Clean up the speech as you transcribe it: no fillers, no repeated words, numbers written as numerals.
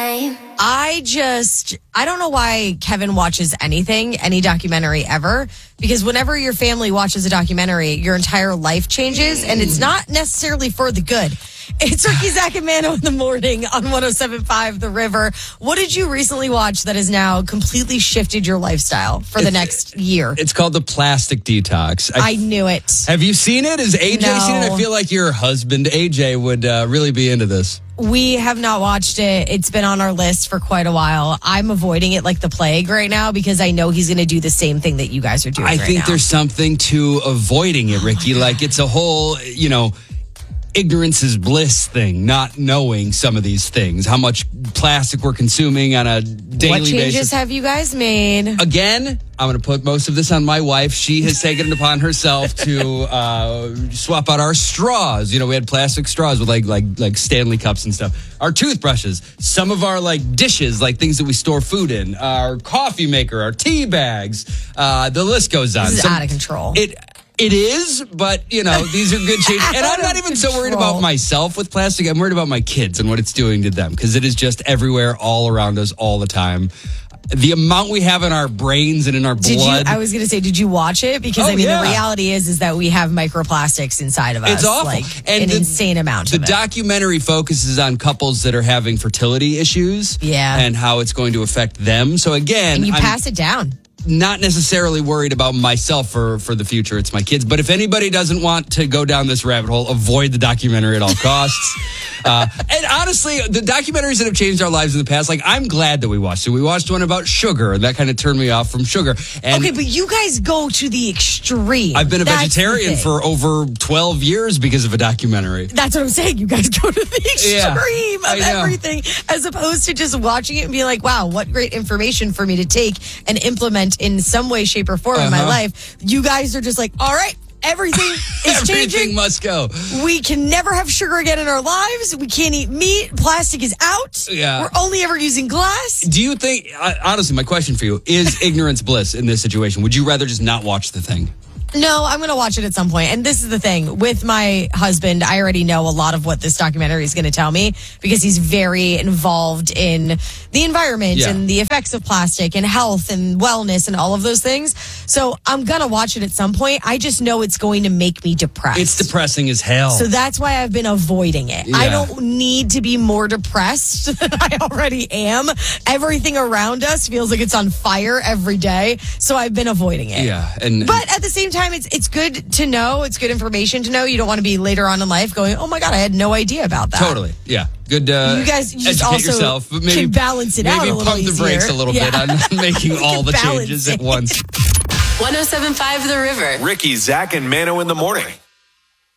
time. I don't know why Kevin watches anything, any documentary ever, because whenever your family watches a documentary, your entire life changes, and it's not necessarily for the good. It's Ricky, Zach, and Mano in the morning on 107.5 The River. What did you recently watch that has now completely shifted your lifestyle for the next year? It's called The Plastic Detox. I knew it. Have you seen it? Has AJ seen it? I feel like your husband, AJ, would really be into this. We have not watched it. It's been on our list for quite a while. I'm avoiding it like the plague right now because I know he's going to do the same thing that you guys are doing I think there's something to avoiding it, Ricky. Like it's a whole, ignorance is bliss thing, not knowing some of these things, how much plastic we're consuming on a daily basis. What changes have you guys made? Again, I'm going to put most of this on my wife. She has taken it upon herself to swap out our straws. We had plastic straws with like Stanley cups and stuff. Our toothbrushes, some of our dishes, like things that we store food in, our coffee maker, our tea bags. The list goes on. This is out of control. It is, but, these are good changes. And I'm not even so worried about myself with plastic. I'm worried about my kids and what it's doing to them because it is just everywhere, all around us, all the time. The amount we have in our brains and in our blood. I was going to say, did you watch it? Because, the reality is that we have microplastics inside of us. It's awful. An insane amount of it. The documentary focuses on couples that are having fertility issues. Yeah. And how it's going to affect them. So, again. And you pass it down. Not necessarily worried about myself for the future. It's my kids. But if anybody doesn't want to go down this rabbit hole, avoid the documentary at all costs. And honestly, the documentaries that have changed our lives in the past, I'm glad that we watched it. We watched one about sugar, and that kind of turned me off from sugar. And okay, but you guys go to the extreme. I've been a vegetarian for over 12 years because of a documentary. That's what I'm saying. You guys go to the extreme of everything, as opposed to just watching it and being like, wow, what great information for me to take and implement in some way, shape, or form in my life. You guys are just like, all right, everything is changing. Everything must go. We can never have sugar again in our lives. We can't eat meat. Plastic is out. Yeah. We're only ever using glass. Do you think, honestly, my question for you, is ignorance bliss in this situation? Would you rather just not watch the thing? No, I'm going to watch it at some point. And this is the thing. With my husband, I already know a lot of what this documentary is going to tell me because he's very involved in the environment and the effects of plastic and health and wellness and all of those things. So I'm going to watch it at some point. I just know it's going to make me depressed. It's depressing as hell. So that's why I've been avoiding it. Yeah. I don't need to be more depressed than I already am. Everything around us feels like it's on fire every day. So I've been avoiding it. Yeah. But at the same time, it's good to know. It's good information to know. You don't want to be later on in life going, oh my God, I had no idea about that. Totally. Yeah. Good. You guys just also yourself, but maybe can balance it out a little pump the brakes a little bit on making all the changes at once. 107.5 The River. Ricky, Zach, and Mano in the morning.